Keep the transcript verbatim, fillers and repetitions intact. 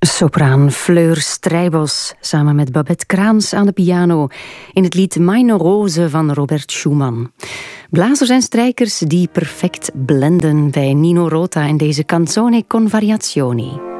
Sopraan Fleur Strijbos samen met Babette Kraans aan de piano in het lied Meine Rose van Robert Schumann. Blazers en strijkers die perfect blenden bij Nino Rota in deze Canzone con Variazioni.